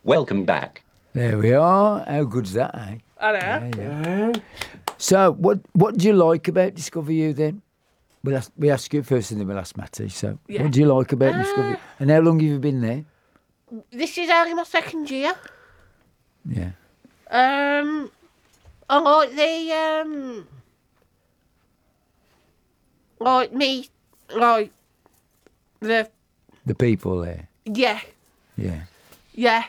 Welcome back. There we are. How good's that, eh? I know. Yeah. So, what do you like about Discover You then? We ask you first and then we'll ask Matty. So, Yeah. what do you like about Discover You? And how long have you been there? This is only my second year. Yeah. I like the like The people there. yeah, Yeah. yeah.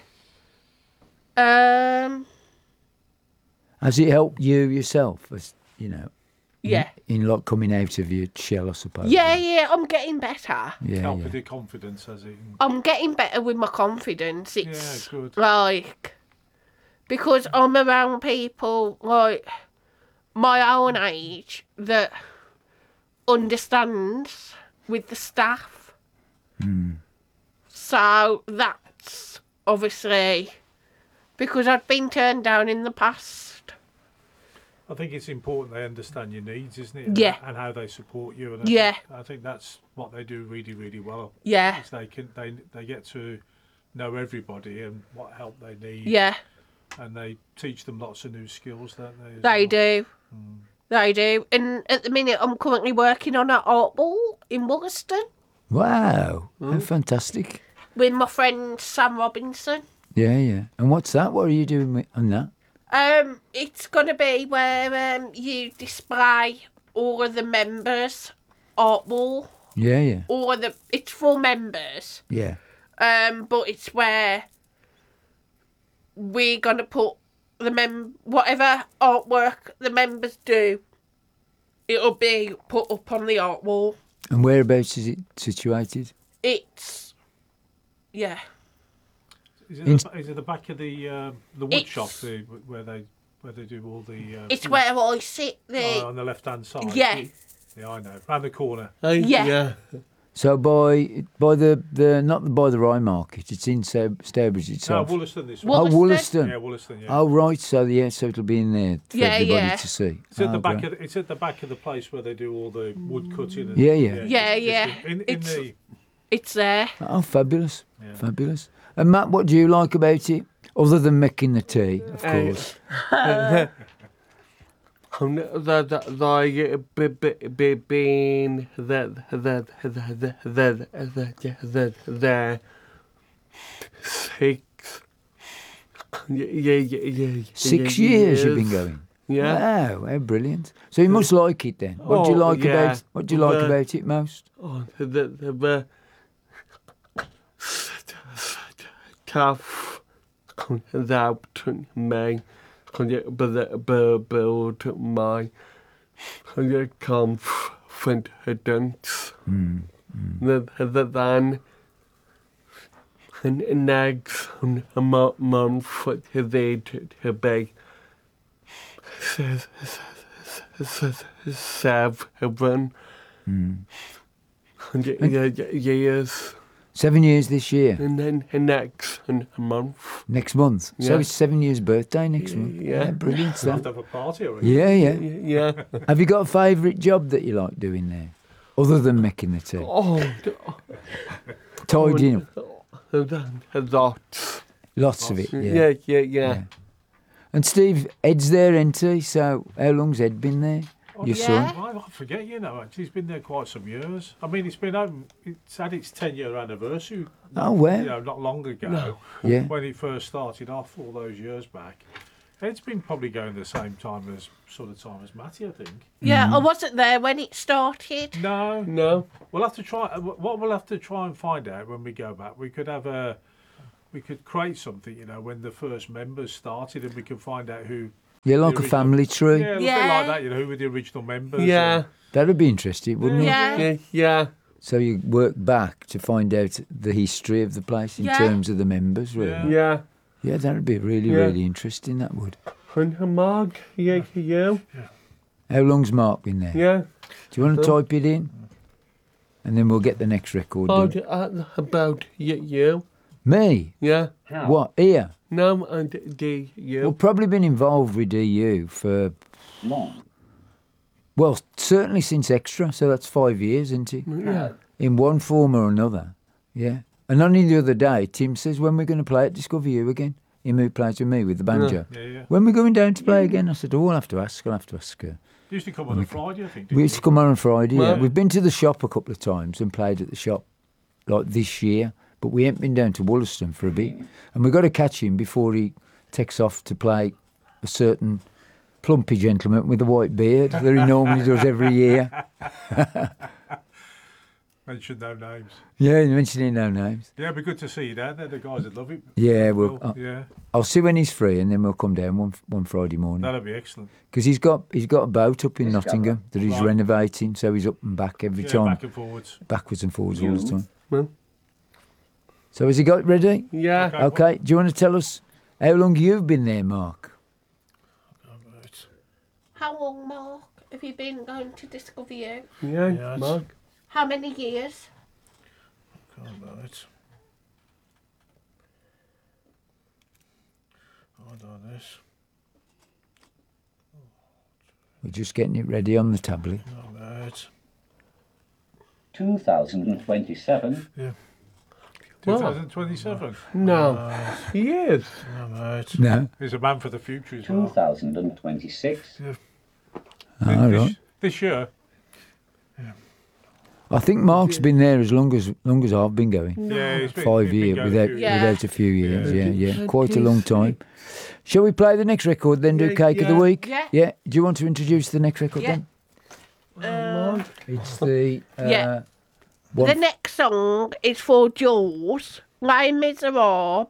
Has it helped you yourself, as you know, Yeah. in like coming out of your shell, I suppose? Yeah, I'm getting better. Yeah. Help yeah. with your confidence, has it? I'm getting better with my confidence. It's Yeah, good. like because I'm around people like my own age that understands with the staff. So that's obviously because I've been turned down in the past. I think it's important they understand your needs, isn't it? Yeah. And how they support you. And I think that's what they do really, really well. Yeah, Is they get to know everybody and what help they need. yeah, And they teach them lots of new skills, don't they? as they well? do. They do. And at the minute, I'm currently working on an art ball in Wollaston Wow. How fantastic. with my friend Sam Robinson. Yeah, yeah. And what's that? What are you doing on that? It's gonna be where you display all of the members' art wall. Yeah, yeah. It's for members. Yeah. But it's where we're gonna put whatever artwork the members do. It'll be put up on the art wall. And whereabouts is it situated? It's yeah. Is In- it the back of the wood It's- shop where they do all the? It's where I sit. on the left hand side. Yeah. Yeah, I know. Round the corner. Yeah. So by the not by the Rye Market, it's in Stourbridge No, itself. Wollaston this Well, one. Oh, Wollaston. Wollaston. Yeah, Wollaston. Yeah. Oh, right. So it'll be in there for Yeah, everybody yeah. to see. It's at the Oh, back great. of it's at the back of the place where they do all the wood cutting. And, Yeah, yeah. Yeah, just yeah. In It's- the It's there. Oh, fabulous. Yeah. Fabulous. And Matt, what do you like about it? Other than making the tea, of course. Being there 6 years you've been going. Yeah. Wow, how brilliant. So you must like it then. What do you Oh, like yeah. about it most? Oh, the tough that me build my confidence than next month they to be 7 years. 7 years this year. And then next month. Next month. So Yeah. it's 7 years birthday next month. Yeah. Brilliant have stuff. to have a party already. Yeah, yeah. Yeah. Have you got a favourite job that you like doing there? Other than making the tea? Oh, Tidying up. lots. Lots of it, yeah. Yeah. And Steve, Ed's there, ain't he? So how long's Ed been there? Your Yeah. son? I forget, actually, he's been there quite some years. I mean, it's had its 10-year anniversary, Oh, well. not long ago, Yeah. when it first started off all those years back. Ed's been probably going the same time as Matty, I think. Yeah, I wasn't there when it started. No, we'll have to try. What we'll have to try and find out when we go back, we could create something, when the first members started, and we can find out who. Yeah, like the a original- family tree. Yeah, a bit Yeah. like that. Who were the original members? Yeah. That'd be interesting, wouldn't it? Yeah. Yeah. So you work back to find out the history of the place in Yeah. terms of the members, really. Yeah. Yeah. Yeah, that'd be really, Yeah. really interesting, that would. And Mark, yeah. How long's Mark been there? Yeah. Do you want to type it in? And then we'll get the next record Oh, done. about you. Me? Yeah. What, here? No, and you. Well, probably been involved with DU for, Long. well, certainly since Extra, so that's 5 years, isn't it? Yeah. In one form or another. Yeah. And only the other day, Tim says, when we're going to play at Discover You again? Him who plays with me with the banjo. Yeah. When we're going down to play again? I said, oh, I'll have to ask her. Used to come on a Friday, I think. We used to come on Friday, yeah. Well- We've been to the shop a couple of times and played at the shop, like this year, but we ain't been down to Wollaston for a bit. And we've got to catch him before he takes off to play a certain plumpy gentleman with a white beard that he normally does every year. Mention no names. Yeah, mentioning no names. Yeah, it'd be good to see you down there. The guys would love it. Yeah, Will, well, yeah, I'll see when he's free and then we'll come down one Friday morning. that'd be excellent. Because he's got a boat up in Nottingham that he's Right. renovating, so he's up and back every Yeah, time, back and forwards. backwards and forwards all the time. Well, So has he got it ready? yeah. Okay. Okay, do you want to tell us how long you've been there, Mark? Right. How long, Mark, have you been going to Discover You? Yeah, Yes. Mark. How many years? Right. Hold on this. We're just getting it ready on the tablet. Right. 2027. Yeah. Well. 2027. No. Yes. Right. No? He's a man for the future as well. 2026. All right. This year. I think Mark's been there as long as I've been going. Yeah, he's been, 5 he's been years going without through- Yeah. without a few years. Yeah. Yeah. Quite a long time. Shall we play the next record then? Do Yeah, Cake of the yeah. Week? Yeah. Yeah. Do you want to introduce the next record Yeah. then? It's the Yeah. one. The next song is for Jules. Les Miserables.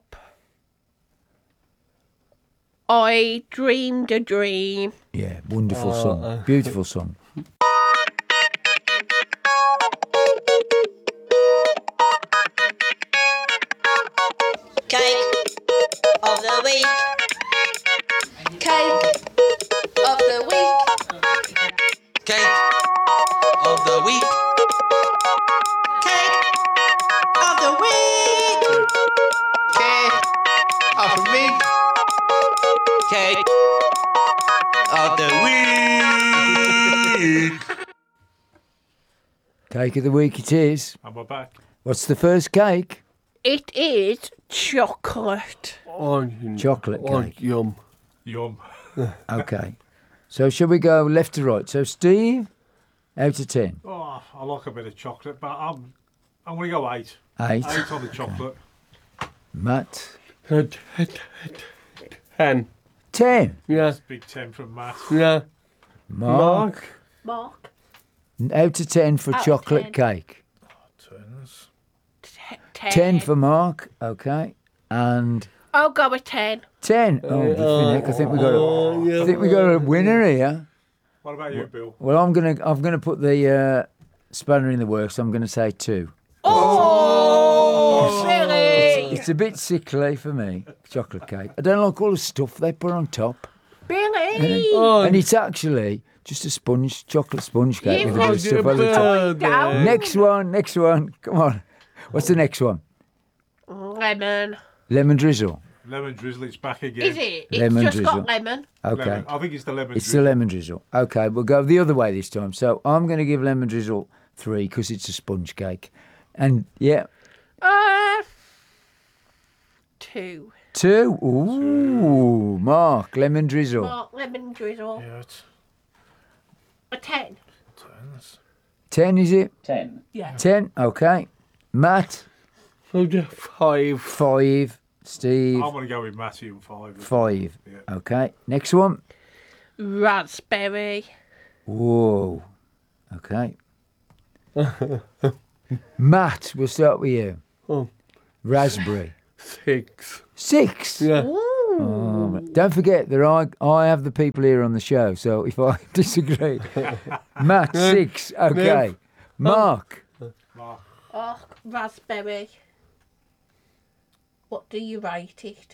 I dreamed a dream. Yeah, wonderful song, beautiful song. Cake of the week. Cake of the week. Cake of the week. Cake of the week. Cake of me. Cake of the week. Cake of the week it is. And we're back. What's the first cake? It is chocolate. Chocolate cake. Yum. Yum. Okay. So shall we go left to right? So Steve, out of 10. Oh, I like a bit of chocolate, but I'm going to go 8. 8. 8 on the chocolate. Matt, 10. 10. Yeah. Big 10 from Matt. Yeah. Mark, Mark. out of 10 for Out of chocolate 10. cake. 10s. 10 for Mark, okay. And I'll go with 10. 10. Oh, I think we got yeah. I think we got a winner here. What about you, Bill? Well, I'm gonna put the spanner in the works. I'm gonna say 2. Oh, Billy! It's a bit sickly for me, chocolate cake. I don't like all the stuff they put on top. Billy! And it's actually just a chocolate sponge cake You with all the stuff on the top. Down. Next one. Come on. What's the next one? Lemon. Lemon drizzle. Lemon drizzle, it's back again. Is it? It's Lemon just drizzle. got lemon. Okay. Lemon. I think it's the lemon It's the drizzle. lemon drizzle. Okay, we'll go the other way this time. So I'm going to give lemon drizzle 3 because it's a sponge cake. And yeah, 2. 2. Ooh, Mark, lemon drizzle. Mark, lemon drizzle. Yeah, it's A 10. 10s. 10 is it? 10. Yeah. 10. Okay. Matt, 5. 5. Steve, I'm going to go with Matty and 5. 5. Yeah. Okay. Next one. Raspberry. Whoa. Okay. Matt, we'll start with you. Oh. Raspberry. 6. 6. Yeah. Oh, don't forget that I have the people here on the show, so if I disagree. Matt, 6. Okay. Mark, Mark. Oh, raspberry. What do you rate it?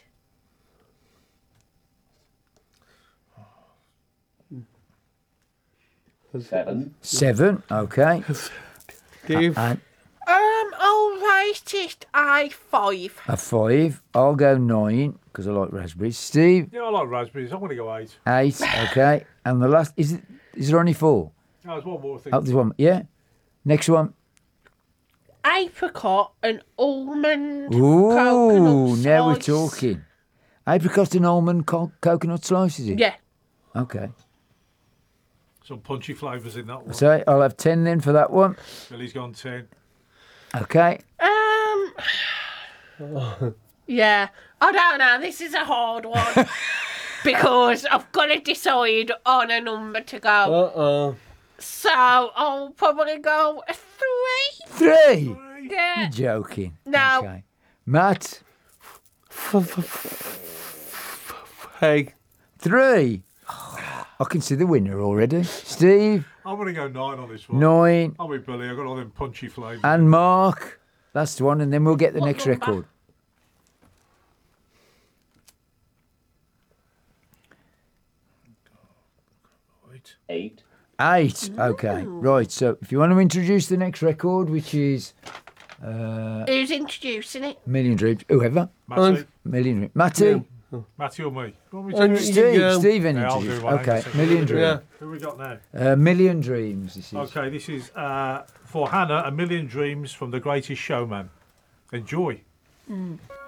Seven. 7. Okay. Steve. And I'll rate it a 5. a 5. I'll go 9 because I like raspberries. Steve, Yeah, I like raspberries. I'm going to go 8. 8. Okay. And the last, is there only 4? Oh, there's one more thing. Oh, there's one. Yeah. Next one. apricot and almond Ooh, coconut now we're slice. talking. Apricot and almond coconut slices. Yeah. Okay. Some punchy flavours in that one. So I'll have 10 then for that one. Billy's gone 10. Okay. Yeah. I don't know. This is a hard one. Because I've got to decide on a number to go. Uh-oh. So I'll probably go a 3. 3. Yeah. You're joking. No. Okay. Matt, Hey. 3. I can see the winner already. Steve, I'm going to go 9 on this one. 9. I'll be Billy. I've got all them punchy flavours. And Mark, last one, and then we'll get the What next number? record. Right. 8. 8. Okay. Right. So if you want to introduce the next record, which is Who's introducing it? Million Dreams, whoever. Matty, Million Dreams. Matty, Matty or me? You want me to do it? Steve, Stephen Yeah, I'll do introduced. one. Okay. Hang on a Million second. Dreams. Who we got now? Million Dreams. This is. Okay, this is for Hannah, A Million Dreams from The Greatest Showman. Enjoy.